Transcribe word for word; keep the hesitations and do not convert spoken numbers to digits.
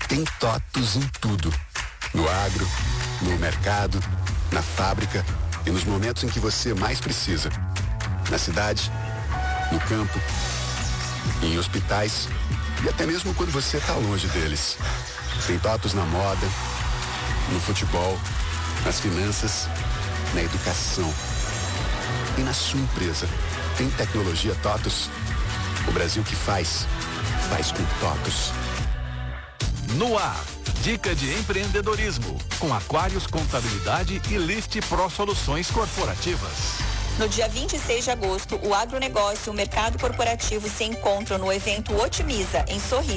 Tem TOTUS em tudo. No agro, no mercado, na fábrica e nos momentos em que você mais precisa. Na cidade, no campo, em hospitais e até mesmo quando você está longe deles. Tem TOTUS na moda, no futebol, nas finanças, na educação e na sua empresa. Tem tecnologia TOTUS. O Brasil que faz, faz com TOTUS. No ar, dica de empreendedorismo, com Aquários Contabilidade e Lift Pro Soluções Corporativas. No dia vinte e seis de agosto, o agronegócio e o mercado corporativo se encontram no evento Otimiza, em Sorriso.